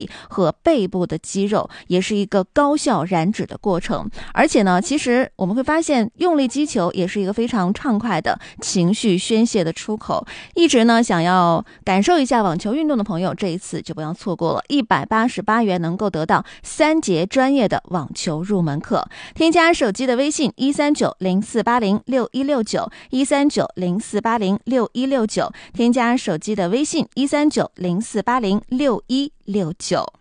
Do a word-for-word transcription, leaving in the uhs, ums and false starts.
和背部的肌肉，也是一个高效燃脂的过程。而且呢，其实我们会发现用力击球也是一个非常畅快的情绪宣泄的出口。一直呢想要感受一下网球运动的朋友，这一次就不要错过了，一百八十八元能够得到三节专业的网球入门课。添加手机的微信一三九零四八零六一六九一三九零四八零六一六九，添加手机的微信一三九零四八零六一六九。